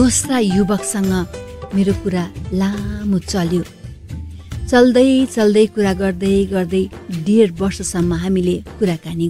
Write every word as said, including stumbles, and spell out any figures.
दोस्रा युवकसँग मेरो कुरा लामो चल्यो। चल्दै चल्दै कुरा गर्दै गर्दै डेढ वर्षसम्म हामीले कुराकानी